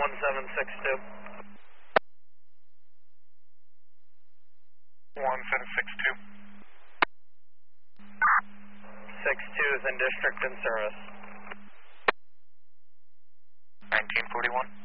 1762. 1762. 62 is in district and service. 1941.